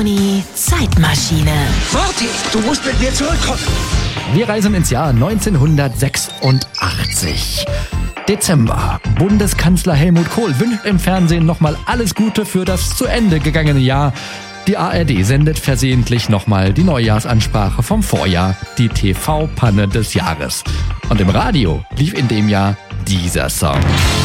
Die Zeitmaschine. Marty, du musst mit mir zurückkommen. Wir reisen ins Jahr 1986. Dezember. Bundeskanzler Helmut Kohl wünscht im Fernsehen nochmal alles Gute für das zu Ende gegangene Jahr. Die ARD sendet versehentlich nochmal die Neujahrsansprache vom Vorjahr, die TV-Panne des Jahres. Und im Radio lief in dem Jahr dieser Song.